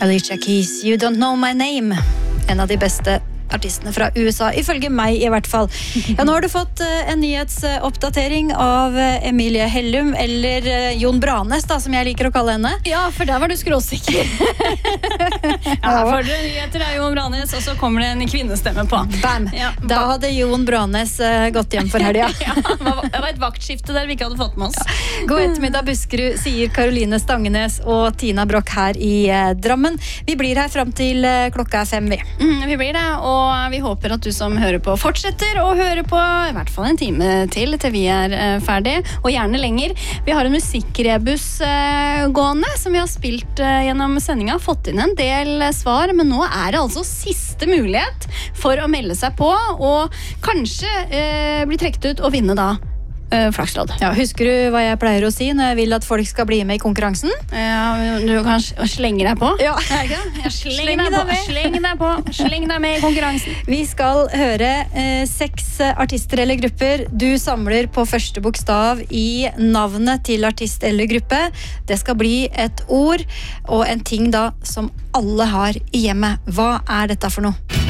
Alicia Keys, You Don't Know My Name. En av de beste artistene fra USA, ifølge meg i hvert fall. Ja, nå har du fått en nyhetsoppdatering av Emilie Hellum, eller Jon Branes, da, som jeg liker å kalle henne. Ja, for der var du skråsikker. Ja, for det nyheter Jon Branes, og så kommer det en kvinnestemme på. Bam! Ja, da hadde Jon Branes gått hjem for helga. Ja, det var et vaktskifte der vi ikke hadde fått med oss. Ja. God ettermiddag, Buskerud, sier Karoline Stangenes og Tina Brock her i Drammen. Vi blir her frem til klokka 5, vi. Vi blir det, og vi håper at du som hører på fortsetter å høre på i hvert fall en time til vi ferdig, og gjerne lenger. Vi har en musikkrebus gående som vi har spilt gjennom sendinga, fått inn en del svar, men nå det altså siste mulighet for å melde seg på, og kanskje bli trukket ut og vinne da flakslodd. Ja, husker du hva jeg pleier å si når jeg vil at folk skal bli med i konkurransen? Ja, du kan slenge deg på. Ja. Sleng deg med i konkurransen. Vi skal høre 6 artister eller grupper. Du samler på første bokstav i navnet til artist eller gruppe. Det skal bli et ord og en ting da som alle har i hjemmet. Hva dette for noe?